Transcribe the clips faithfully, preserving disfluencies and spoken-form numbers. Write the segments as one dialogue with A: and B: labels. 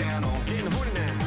A: channel. Get in the morning now.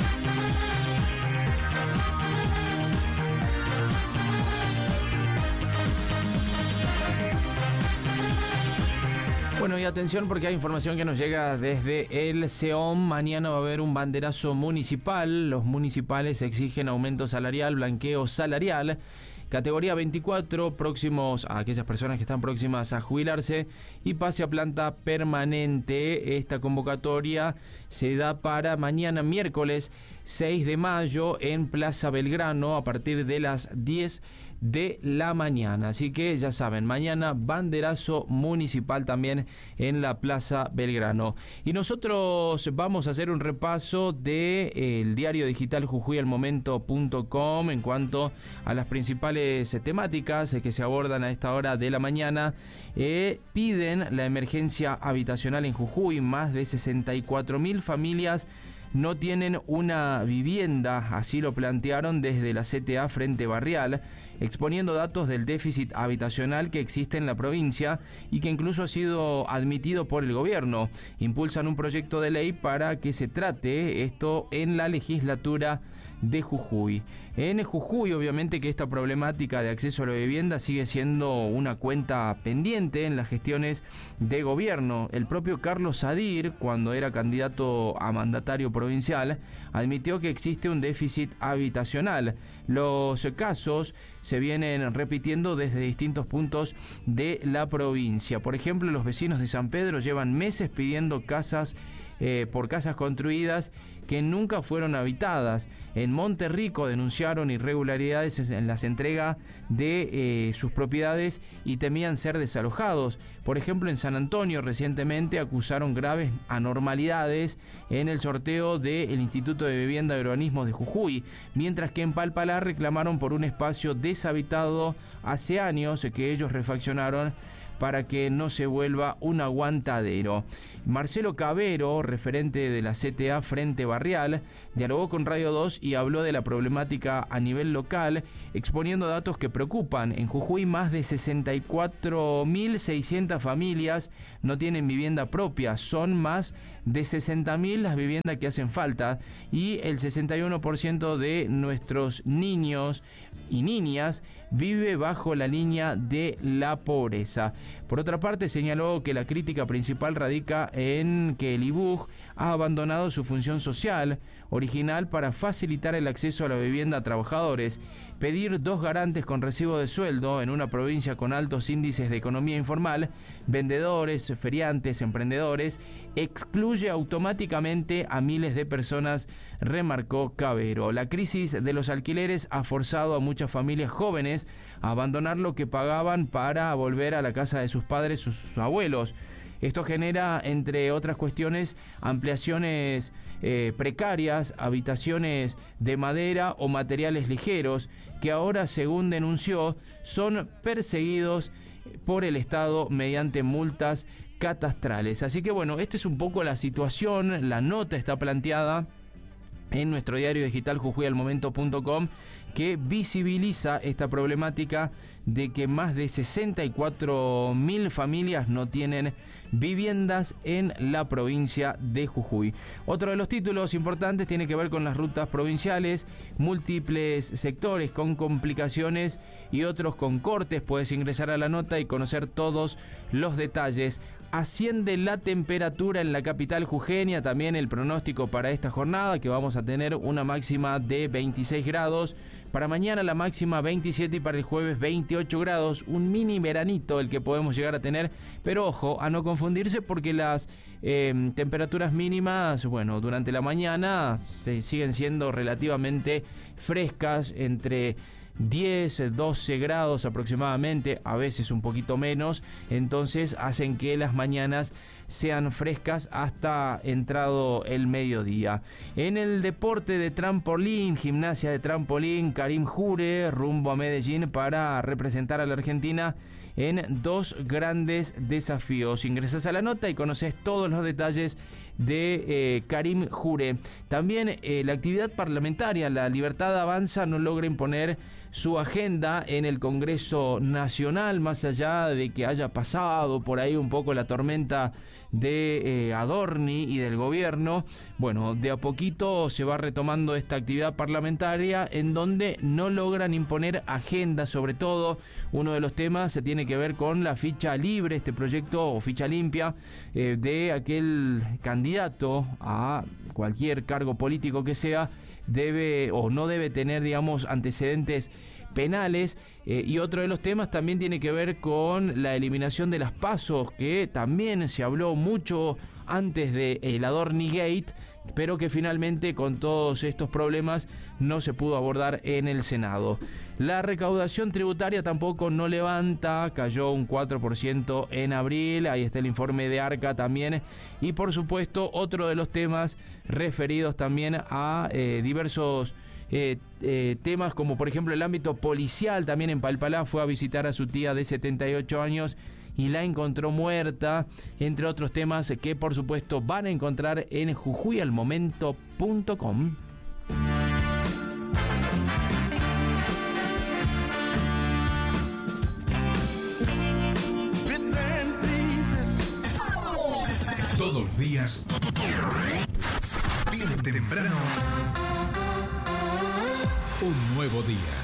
B: Bueno, y atención porque hay información que nos llega desde el SEOM. Mañana va a haber un banderazo municipal. Los municipales exigen aumento salarial, blanqueo salarial. Categoría veinticuatro, próximos a aquellas personas que están próximas a jubilarse y pase a planta permanente. Esta convocatoria se da para mañana miércoles seis de mayo en Plaza Belgrano a partir de las diez de la mañana. Así que ya saben, mañana banderazo municipal también en la Plaza Belgrano. Y nosotros vamos a hacer un repaso de eh, el diario digital jujuy al momento punto com en cuanto a las principales temáticas que se abordan a esta hora de la mañana. Eh, piden la emergencia habitacional en Jujuy. Más de sesenta y cuatro mil familias no tienen una vivienda, así lo plantearon desde la C T A Frente Barrial, exponiendo datos del déficit habitacional que existe en la provincia y que incluso ha sido admitido por el gobierno. Impulsan un proyecto de ley para que se trate esto en la legislatura de Jujuy. En Jujuy, obviamente que esta problemática de acceso a la vivienda sigue siendo una cuenta pendiente en las gestiones de gobierno. El propio Carlos Sadir, cuando era candidato a mandatario provincial, admitió que existe un déficit habitacional. Los casos se vienen repitiendo desde distintos puntos de la provincia. Por ejemplo, los vecinos de San Pedro llevan meses pidiendo casas eh, por casas construidas que nunca fueron habitadas. En Monterrico denunciaron irregularidades en las entregas de eh, sus propiedades y temían ser desalojados. Por ejemplo, en San Antonio recientemente acusaron graves anormalidades en el sorteo del Instituto de Vivienda y Urbanismo de Jujuy, mientras que en Palpalá reclamaron por un espacio deshabitado hace años que ellos refaccionaron para que no se vuelva un aguantadero. Marcelo Cabero, referente de la C T A Frente Barrial, dialogó con Radio dos y habló de la problemática a nivel local, exponiendo datos que preocupan. En Jujuy, más de sesenta y cuatro mil seiscientas familias no tienen vivienda propia. Son más de sesenta mil las viviendas que hacen falta y el sesenta y uno por ciento de nuestros niños y niñas vive bajo la línea de la pobreza. Por otra parte, señaló que la crítica principal radica en que el I B U J ha abandonado su función social original para facilitar el acceso a la vivienda a trabajadores. Pedir dos garantes con recibo de sueldo en una provincia con altos índices de economía informal, vendedores, feriantes, emprendedores, excluye automáticamente a miles de personas, remarcó Cabero. La crisis de los alquileres ha forzado a muchas familias jóvenes a abandonar lo que pagaban para volver a la casa de sus padres, sus, sus abuelos. Esto genera, entre otras cuestiones, ampliaciones eh, precarias, habitaciones de madera o materiales ligeros, que ahora, según denunció, son perseguidos por el Estado mediante multas catastrales. Así que bueno, esta es un poco la situación, la nota está planteada en nuestro diario digital jujuy al momento punto com, que visibiliza esta problemática de que más de sesenta y cuatro mil familias no tienen viviendas en la provincia de Jujuy. Otro de los títulos importantes tiene que ver con las rutas provinciales, múltiples sectores con complicaciones y otros con cortes. Puedes ingresar a la nota y conocer todos los detalles. Asciende la temperatura en la capital jujeña, también el pronóstico para esta jornada, que vamos a tener una máxima de veintiséis grados, para mañana la máxima veintisiete y para el jueves veintiocho grados, un mini veranito el que podemos llegar a tener, pero ojo a no confundirse porque las eh, temperaturas mínimas, bueno, durante la mañana se siguen siendo relativamente frescas, entre diez, doce grados aproximadamente, a veces un poquito menos, entonces hacen que las mañanas sean frescas hasta entrado el mediodía. En el deporte de trampolín, gimnasia de trampolín, Karim Jure rumbo a Medellín para representar a la Argentina en dos grandes desafíos. Ingresas a la nota y conoces todos los detalles de eh, Karim Jure. También eh, la actividad parlamentaria, La Libertad Avanza no logra imponer su agenda en el Congreso Nacional, más allá de que haya pasado por ahí un poco la tormenta de eh, Adorni y del gobierno. Bueno, de a poquito se va retomando esta actividad parlamentaria en donde no logran imponer agenda. Sobre todo, uno de los temas se tiene que ver con la ficha libre, este proyecto o ficha limpia eh, de aquel candidato a cualquier cargo político que sea, debe o no debe tener, digamos, antecedentes penales. Eh, y otro de los temas también tiene que ver con la eliminación de las PASO, que también se habló mucho antes de el Adorni Gate, pero que finalmente con todos estos problemas no se pudo abordar en el Senado. La recaudación tributaria tampoco no levanta, cayó un cuatro por ciento en abril, ahí está el informe de ARCA también, y por supuesto otro de los temas referidos también a eh, diversos eh, eh, temas, como por ejemplo el ámbito policial. También en Palpalá fue a visitar a su tía de setenta y ocho años y la encontró muerta, entre otros temas que por supuesto van a encontrar en jujuy al momento punto com.
A: Todos los días, bien temprano, un nuevo día.